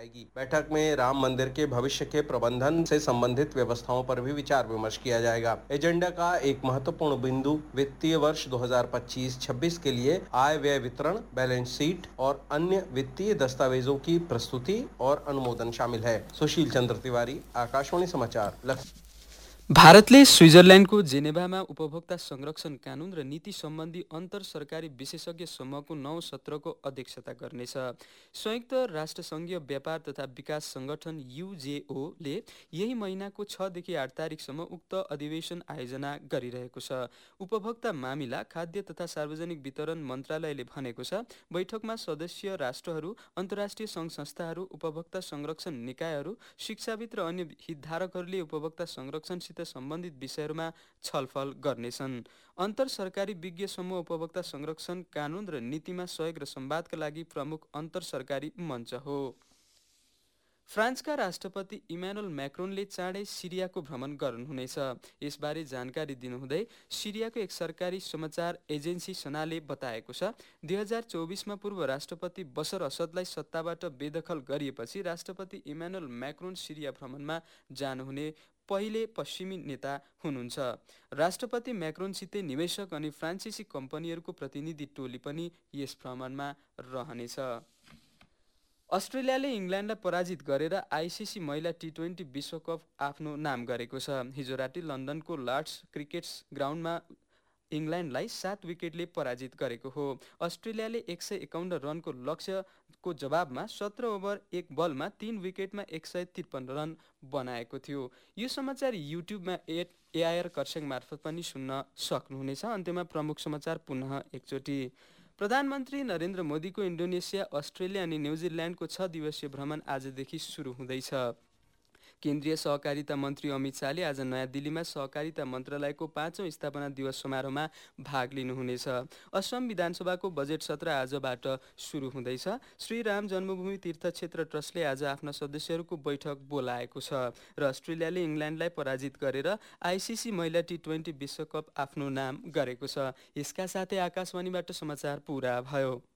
जाएगी। बैठक में राम मंदिर के भविष्य के प्रबंधन से संबंधित व्यवस्थाओं पर भी विचार विमर्श किया जाएगा। एजेंडा का एक महत्वपूर्ण बिंदु वित्तीय वर्ष 2025-26 के लिए आय व्यय वितरण, बैलेंस शीट और अन्य वित्तीय दस्तावेजों की प्रस्तुति और अनुमोदन शामिल है। सुशील चंद्र तिवारी, आकाशवाणी समाचार, लखनऊ। भारतले स्विजरल्यान्डको जेनेभामा उपभोक्ता संरक्षण कानून र नीति सम्बन्धी अन्तर सरकारी विशेषज्ञ समूहको 9 सत्रको अध्यक्षता गर्नेछ। संयुक्त राष्ट्रसङ्घीय व्यापार तथा विकास सङ्गठन युजेओले यही महिनाको 6 देखि 8 तारिकसम्म उक्त अधिवेशन आयोजना गरिरहेको छ। उपभोक्ता मामिला, खाद्य तथा सार्वजनिक वितरण मन्त्रालयले भनेको छ, बैठकमा सदस्य राष्ट्रहरू, अन्तर्राष्ट्रिय सङ्घ संस्थाहरू, उपभोक्ता संरक्षण निकायहरू, शिक्षाविद र अन्य हितधारकहरूले उपभोक्ता संरक्षण सम्बन्धित विषयहरूमा छलफल गर्नेछन्। अन्तर सरकारी विज्ञ समूह उपभोक्ता संरक्षण कानून र नीतिमा सहयोग र संवादका लागि प्रमुख अन्तर सरकारी मञ्च हो। फ्रान्सका राष्ट्रपति इमानुएल मैक्रोनले चाँडै सिरियाको भ्रमण गर्नुहुनेछ। यसबारे जानकारी दिनुहुँदै सिरियाको एक सरकारी समाचार एजेन्सी सनाले बताएको छ, 2024मा पूर्व राष्ट्रपति बशर असदलाई सत्ताबाट बेदखल गरिएपछि राष्ट्रपति इमानुएल मैक्रोन सिरिया भ्रमणमा जानुहुने पहिले पश्चिमी नेता हुनुहुन्छ। राष्ट्रपति मैक्रोनसितै निवेशक अनि फ्रान्सिसी कम्पनीहरूको प्रतिनिधि टोली पनि यस भ्रमणमा रहनेछ। अस्ट्रेलियाले इङ्ल्यान्डलाई पराजित गरेर आइसिसी महिला टी20 विश्वकप आफ्नो नाम गरेको छ। हिजो राति लन्डनको लर्ड्स क्रिकेट ग्राउन्डमा इङ्ल्यान्डलाई 7 विकेटले पराजित गरेको हो। अस्ट्रेलियाले 151 रनको लक्ष्यको जवाबमा 17 ओभर 1 बलमा 3 विकेटमा 153 रन बनाएको थियो। यो समाचार युट्युबमा एआइआर खरसाङ मार्फत पनि सुन्न सक्नुहुनेछ। अन्त्यमा प्रमुख समाचार पुनः एकचोटि। प्रधानमन्त्री नरेन्द्र मोदीको इन्डोनेसिया, अस्ट्रेलिया अनि न्युजिल्यान्डको 6 दिवसीय भ्रमण आजदेखि सुरु हुँदैछ। केन्द्रीय सहकारिता मन्त्री अमित शाहले आज नयाँ दिल्लीमा सहकारिता मन्त्रालयको 5औं स्थापना दिवस समारोहमा भाग लिनुहुनेछ। असम विधानसभाको बजेट सत्र आजबाट सुरु हुँदैछ। श्री राम जन्मभूमि तीर्थ क्षेत्र ट्रस्टले आज आफ्ना सदस्यहरूको बैठक बोलाएको छ र अस्ट्रेलियाले इङ्ल्यान्डलाई पराजित गरेर आइसिसी महिला टी20 विश्वकप आफ्नो नाम गरेको छ। यसका साथै आकाशवाणीबाट समाचार पुरा भयो।